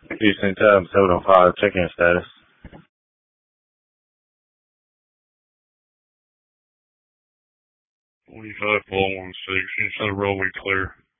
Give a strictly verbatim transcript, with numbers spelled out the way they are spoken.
Houston Tab seven oh five, check-in status. twenty-five four one six, inside roadway clear.